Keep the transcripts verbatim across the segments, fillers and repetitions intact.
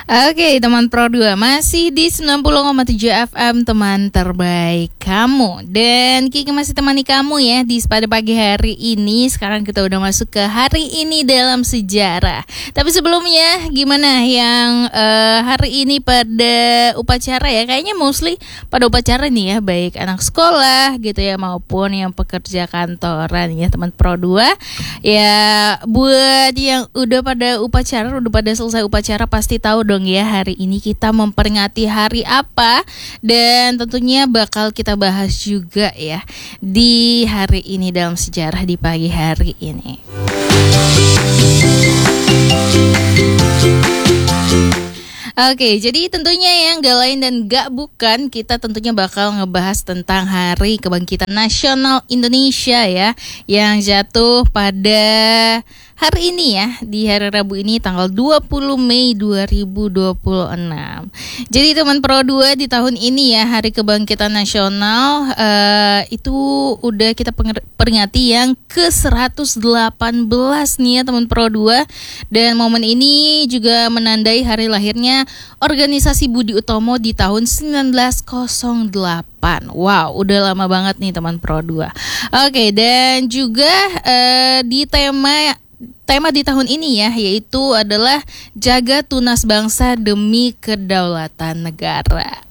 Oke, teman Pro dua masih di sembilan puluh koma tujuh F M, teman terbaik kamu. Dan Kiki masih temani kamu ya di pada pagi hari ini. Sekarang kita udah masuk ke hari ini dalam sejarah. Tapi sebelumnya gimana yang uh, hari ini pada upacara ya? Kayaknya mostly pada upacara nih ya, baik anak sekolah gitu ya maupun yang pekerja kantoran ya, teman Pro dua. Ya, buat yang udah pada upacara, udah pada selesai upacara pasti tahu dong ya hari ini kita memperingati hari apa, dan tentunya bakal kita bahas juga ya di hari ini dalam sejarah di pagi hari ini. Oke, jadi tentunya yang gak lain dan gak bukan, kita tentunya bakal ngebahas tentang Hari Kebangkitan Nasional Indonesia ya, yang jatuh pada hari ini ya, di hari Rabu ini tanggal dua puluh Mei dua ribu dua puluh enam. Jadi teman Pro dua di tahun ini ya, Hari Kebangkitan Nasional uh, itu udah kita peringati yang ke seratus delapan belas nih ya teman Pro dua. Dan momen ini juga menandai hari lahirnya Organisasi Budi Utomo di tahun sembilan belas nol delapan. Wow, udah lama banget nih teman Pro dua. Oke, dan juga uh, di tema Tema di tahun ini ya, yaitu adalah Jaga Tunas Bangsa Demi Kedaulatan Negara.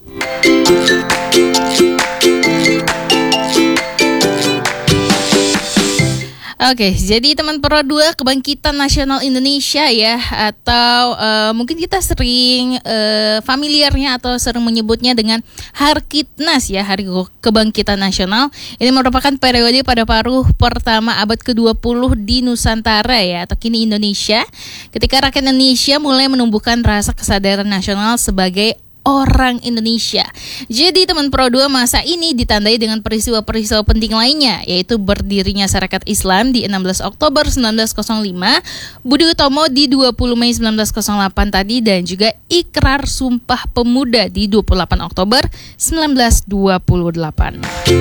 Oke, jadi teman Pro dua, Kebangkitan Nasional Indonesia ya, atau uh, mungkin kita sering uh, familiarnya atau sering menyebutnya dengan Harkitnas ya, Hari Kebangkitan Nasional. Ini merupakan periode pada paruh pertama abad ke dua puluh di Nusantara ya, atau kini Indonesia, ketika rakyat Indonesia mulai menumbuhkan rasa kesadaran nasional sebagai orang Indonesia. Jadi teman Pro dua, masa ini ditandai dengan peristiwa-peristiwa penting lainnya, yaitu berdirinya Sarekat Islam di enam belas Oktober sembilan belas nol lima, Budi Utomo di dua puluh Mei sembilan belas nol delapan tadi, dan juga Ikrar Sumpah Pemuda di dua puluh delapan Oktober sembilan belas dua puluh delapan.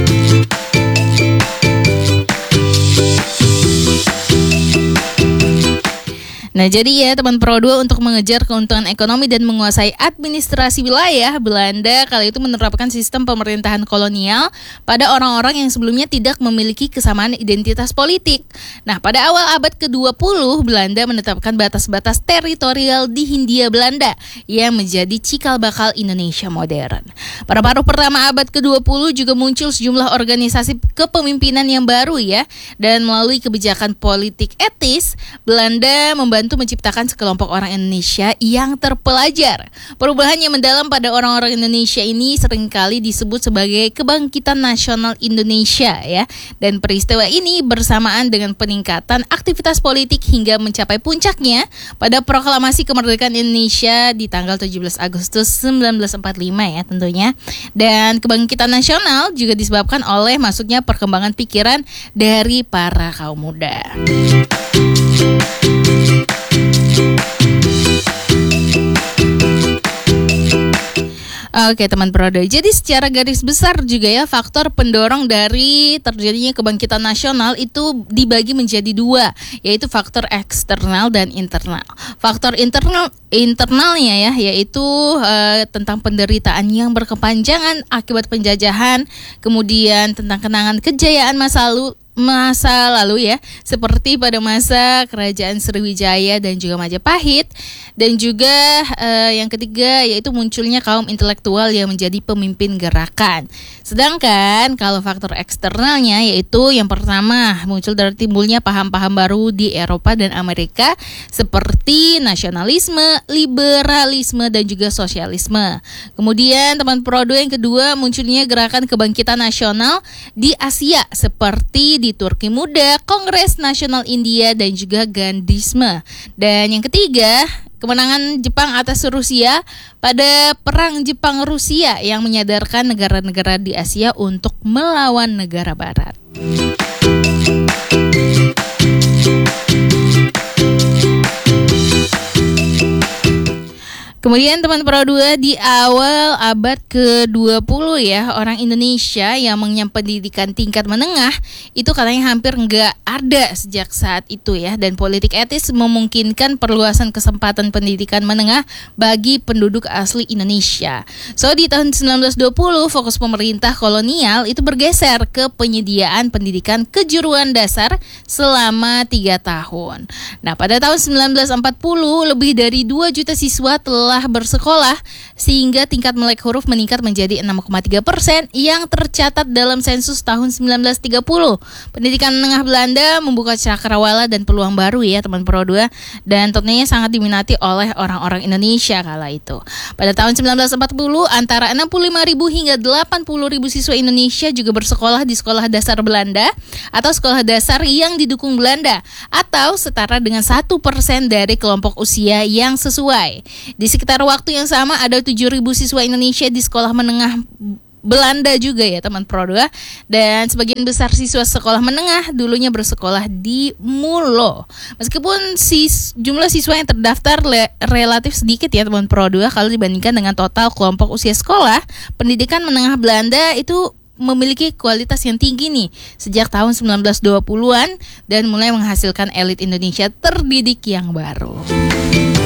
Nah, jadi ya teman Pro dua, untuk mengejar keuntungan ekonomi dan menguasai administrasi wilayah, Belanda kali itu menerapkan sistem pemerintahan kolonial pada orang-orang yang sebelumnya tidak memiliki kesamaan identitas politik. Nah, pada awal abad ke dua puluh, Belanda menetapkan batas-batas teritorial di Hindia Belanda yang menjadi cikal bakal Indonesia modern. Pada paruh pertama abad ke dua puluh juga muncul sejumlah organisasi kepemimpinan yang baru ya, dan melalui kebijakan politik etis, Belanda membantu untuk menciptakan sekelompok orang Indonesia yang terpelajar. Perubahan yang mendalam pada orang-orang Indonesia ini seringkali disebut sebagai Kebangkitan Nasional Indonesia ya. Dan peristiwa ini bersamaan dengan peningkatan aktivitas politik hingga mencapai puncaknya pada Proklamasi Kemerdekaan Indonesia di tanggal tujuh belas Agustus sembilan belas empat puluh lima ya tentunya. Dan Kebangkitan Nasional juga disebabkan oleh masuknya perkembangan pikiran dari para kaum muda. Oke teman Pro dua, jadi secara garis besar juga ya, faktor pendorong dari terjadinya kebangkitan nasional itu dibagi menjadi dua, yaitu faktor eksternal dan internal. Faktor internal internalnya ya, yaitu uh, tentang penderitaan yang berkepanjangan akibat penjajahan, kemudian tentang kenangan kejayaan masa lalu masa lalu ya, seperti pada masa Kerajaan Sriwijaya dan juga Majapahit. Dan juga eh, yang ketiga yaitu munculnya kaum intelektual yang menjadi pemimpin gerakan. Sedangkan kalau faktor eksternalnya, yaitu yang pertama muncul dari timbulnya paham-paham baru di Eropa dan Amerika seperti nasionalisme, liberalisme, dan juga sosialisme. Kemudian teman Pro dua, yang kedua munculnya gerakan kebangkitan nasional di Asia seperti di Turki Muda, Kongres Nasional India, dan juga Gandhisme. Dan yang ketiga, kemenangan Jepang atas Rusia pada Perang Jepang-Rusia yang menyadarkan negara-negara di Asia untuk melawan negara Barat. Kemudian teman Pro dua, di awal abad ke dua puluh ya, orang Indonesia yang mengenyam pendidikan tingkat menengah itu katanya hampir nggak ada sejak saat itu ya. Dan politik etis memungkinkan perluasan kesempatan pendidikan menengah bagi penduduk asli Indonesia. So di tahun sembilan belas dua puluh fokus pemerintah kolonial itu bergeser ke penyediaan pendidikan kejuruan dasar selama tiga tahun. Nah pada tahun sembilan belas empat puluh lebih dari dua juta siswa telah telah bersekolah sehingga tingkat melek huruf meningkat menjadi enam koma tiga persen yang tercatat dalam sensus tahun sembilan belas tiga puluh. Pendidikan menengah Belanda membuka cakrawala dan peluang baru ya teman Pro dua, dan tentunya sangat diminati oleh orang-orang Indonesia kala itu. Pada tahun sembilan belas empat puluh antara enam puluh lima ribu hingga delapan puluh ribu siswa Indonesia juga bersekolah di sekolah dasar Belanda atau sekolah dasar yang didukung Belanda atau setara dengan satu persen dari kelompok usia yang sesuai. Di sekitar waktu yang sama ada tujuh ribu siswa Indonesia di sekolah menengah Belanda juga ya teman Pro dua, dan sebagian besar siswa sekolah menengah dulunya bersekolah di Mulo. Meskipun sis, jumlah siswa yang terdaftar le, relatif sedikit ya teman Pro dua kalau dibandingkan dengan total kelompok usia sekolah, pendidikan menengah Belanda itu memiliki kualitas yang tinggi nih sejak tahun sembilan belas dua puluhan dan mulai menghasilkan elit Indonesia terdidik yang baru.